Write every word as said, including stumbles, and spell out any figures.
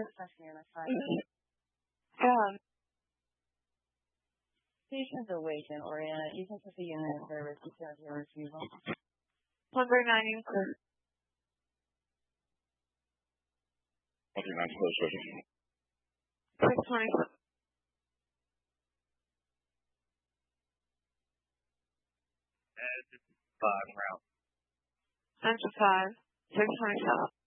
Um, Stations awaken oriented. You can put the unit in service because of your retrieval. Number nine include. Okay, nine close session. Six twenty-five. Five round. Center five. Six twenty-seven.